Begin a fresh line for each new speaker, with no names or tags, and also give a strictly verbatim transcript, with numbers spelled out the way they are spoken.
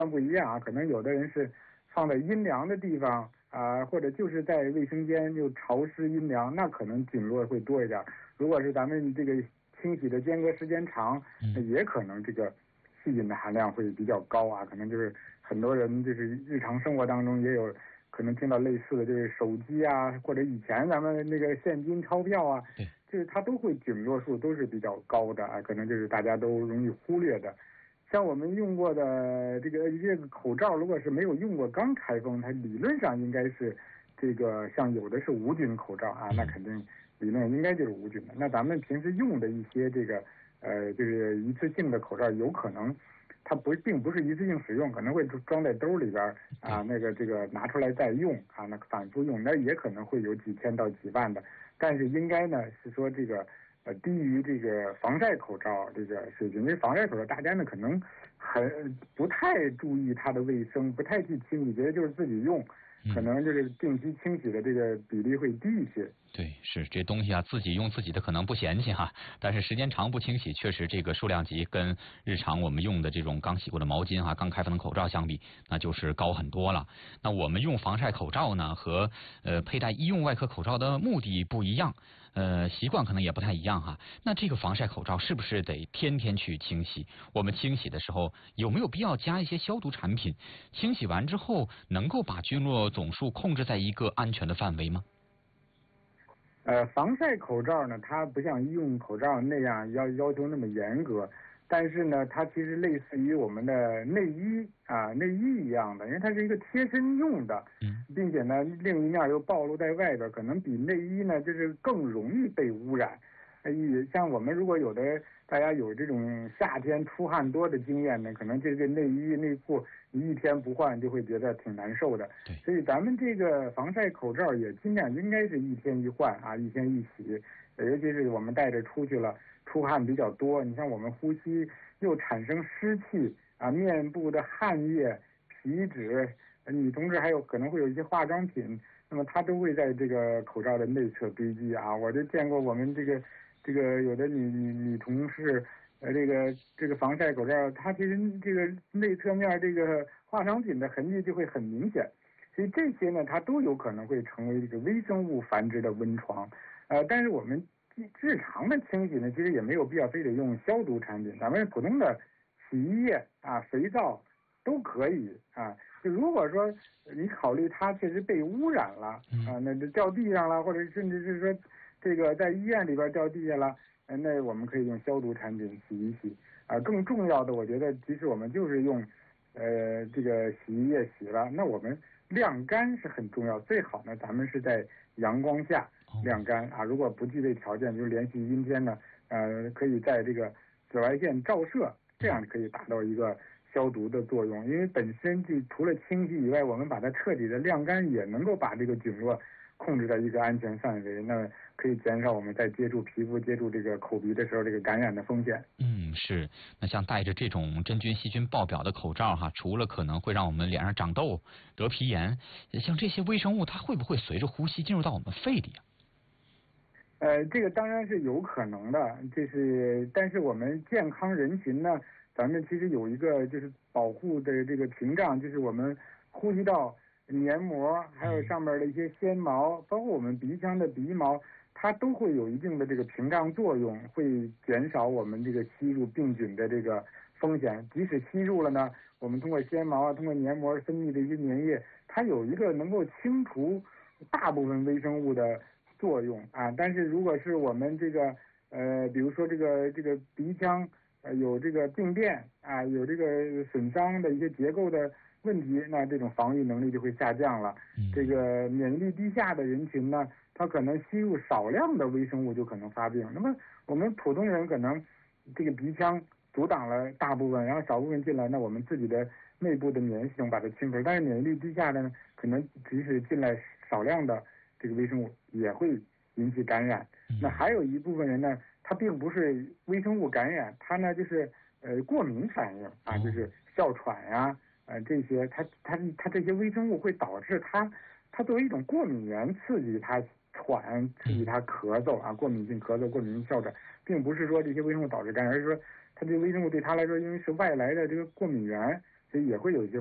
不一样啊，可能有的人是放在阴凉的地方啊，或者就是在卫生间就潮湿阴凉，那可能菌落会多一点。如果是咱们这个清洗的间隔时间长，那也可能这个细菌的含量会比较高啊。可能就是很多人就是日常生活当中也有可能听到类似的，就是手机啊，或者以前咱们那个现金钞票啊，就是它都会菌落数都是比较高的啊，可能就是大家都容易忽略的。像我们用过的这个这个口罩，如果是没有用过刚开封，它理论上应该是这个像有的是无菌口罩啊，那肯定理论应该就是无菌的。那咱们平时用的一些这个呃就是一次性的口罩，有可能它不并不是一次性使用，可能会装在兜里边啊，那个这个拿出来再用啊，那反复用，那也可能会有几千到几万的。但是应该呢是说这个。呃，低于这个防晒口罩这个水平，因为防晒口罩大家呢可能很不太注意它的卫生，不太去清理，觉得就是自己用，可能就是定期清洗的这个比例会低一些。
对，是这东西啊，自己用自己的可能不嫌弃哈，但是时间长不清洗，确实这个数量级跟日常我们用的这种刚洗过的毛巾哈、刚开封的口罩相比，那就是高很多了。那我们用防晒口罩呢，和呃佩戴医用外科口罩的目的不一样，呃习惯可能也不太一样哈。那这个防晒口罩是不是得天天去清洗？我们清洗的时候有没有必要加一些消毒产品？清洗完之后能够把菌落总数控制在一个安全的范围吗？
呃，防晒口罩呢，它不像医用口罩那样要要求那么严格，但是呢，它其实类似于我们的内衣啊、内衣一样的，因为它是一个贴身用的，并且呢，另一面又暴露在外边，可能比内衣呢就是更容易被污染。呃，像我们如果有的大家有这种夏天出汗多的经验呢，可能这个内衣内裤你一天不换就会觉得挺难受的。所以咱们这个防晒口罩也尽量应该是一天一换啊，一天一洗。尤其是我们带着出去了，出汗比较多，你像我们呼吸又产生湿气啊，面部的汗液、皮脂，女同志还有可能会有一些化妆品，那么它都会在这个口罩的内侧堆积啊。我就见过我们这个。这个有的女女女同事，呃，这个这个防晒口罩，它其实这个内侧面这个化妆品的痕迹就会很明显，所以这些呢，它都有可能会成为这个微生物繁殖的温床。呃，但是我们日常的清洗呢，其实也没有必要非得用消毒产品，咱们普通的洗衣液啊、肥皂都可以啊。就如果说你考虑它确实被污染了啊，那就掉地上了，或者甚至是说。这个在医院里边掉地下了，呃，那我们可以用消毒产品洗一洗啊。更重要的，我觉得即使我们就是用，呃，这个洗衣液洗了，那我们晾干是很重要。最好呢，咱们是在阳光下晾干啊。如果不具备条件，比如连续阴天呢，呃，可以在这个紫外线照射，这样可以达到一个消毒的作用。因为本身就除了清洗以外，我们把它彻底的晾干，也能够把这个菌落控制在一个安全范围，那可以减少我们在接触皮肤、接触这个口鼻的时候这个感染的风险。
嗯，是。那像戴着这种真菌细菌爆表的口罩哈，除了可能会让我们脸上长痘、得皮炎，像这些微生物它会不会随着呼吸进入到我们肺里啊？
呃，这个当然是有可能的，这是但是我们健康人群呢，咱们其实有一个就是保护的这个屏障，就是我们呼吸道黏膜，还有上面的一些纤毛，包括我们鼻腔的鼻毛，它都会有一定的这个屏障作用，会减少我们这个吸入病菌的这个风险。即使吸入了呢，我们通过纤毛啊，通过黏膜分泌的一些粘液，它有一个能够清除大部分微生物的作用啊。但是如果是我们这个呃，比如说这个这个鼻腔呃有这个病变啊，有这个损伤的一些结构的问题，那这种防御能力就会下降了。这个免疫力低下的人群呢，他可能吸入少量的微生物就可能发病。那么我们普通人可能这个鼻腔阻挡了大部分，然后少部分进来，那我们自己的内部的免疫系统把它清除。但是免疫力低下的呢，可能即使进来少量的这个微生物也会引起感染。那还有一部分人呢，他并不是微生物感染，他呢就是呃过敏反应啊，就是哮喘呀、啊。呃，这些它它它这些微生物会导致它它作为一种过敏源刺激它喘，刺激它咳嗽啊，过敏性咳嗽、过敏性哮喘，并不是说这些微生物导致感染，而是说它这个微生物对它来说，因为是外来的这个过敏源， 所以也会有一些